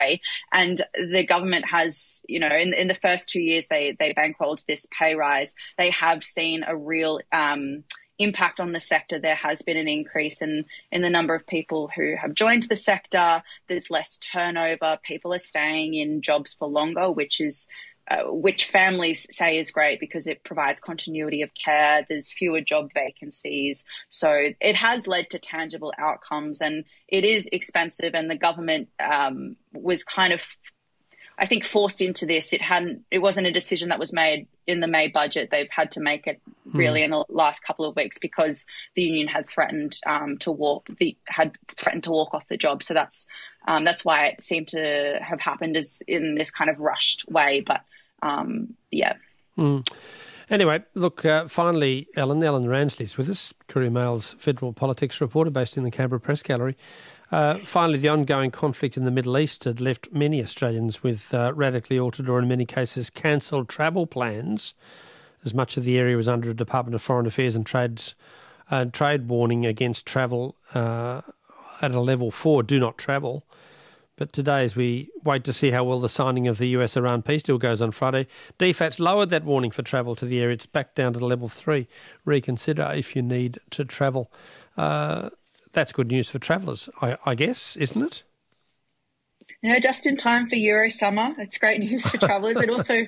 And the government has, in the first 2 years they bankrolled this pay rise, they have seen a real impact on the sector. There has been an increase in the number of people who have joined the sector. There's less turnover. People are staying in jobs for longer, which families say is great because it provides continuity of care. There's fewer job vacancies. So it has led to tangible outcomes, and it is expensive, and the government was kind of, I think, forced into this. It wasn't a decision that was made in the May budget. They've had to make it really in the last couple of weeks because the union had threatened to walk off the job. So that's why it seemed to have happened in this kind of rushed way. But yeah. Anyway, look, finally, Ellen Ransley's with us, Courier Mail's federal politics reporter based in the Canberra Press Gallery. Finally, the ongoing conflict in the Middle East had left many Australians with radically altered or, in many cases, cancelled travel plans, as much of the area was under a Department of Foreign Affairs and trade warning against travel at a level 4, do not travel. But today, as we wait to see how well the signing of the US-Iran peace deal goes on Friday, DFAT's lowered that warning for travel to the area. It's back down to level 3. Reconsider if you need to travel. That's good news for travellers, I guess, isn't it? Just in time for Euro summer. It's great news for travellers. It also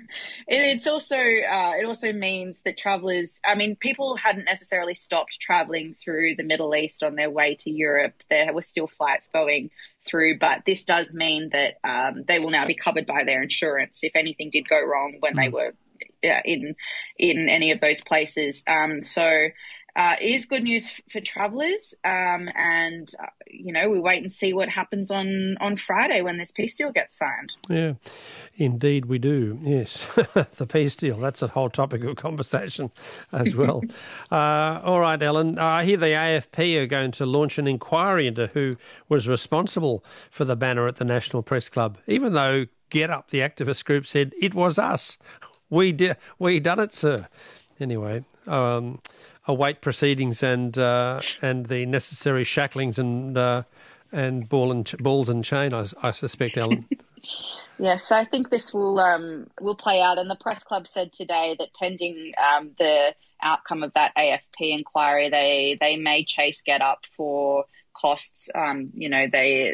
means that travellers, people hadn't necessarily stopped travelling through the Middle East on their way to Europe. There were still flights going through, but this does mean that they will now be covered by their insurance if anything did go wrong when they were in any of those places. It is good news for travellers, and we wait and see what happens on Friday when this peace deal gets signed. Yeah, indeed we do, yes. The peace deal, that's a whole topic of conversation as well. All right, Ellen, I hear the AFP are going to launch an inquiry into who was responsible for the banner at the National Press Club, even though Get Up, the activist group, said it was us. We done it, sir. Anyway, await proceedings and the necessary shacklings and balls and chain, I suspect, Ellen. Yes, I think this will play out. And the Press Club said today that pending the outcome of that AFP inquiry, they may chase Get Up for costs.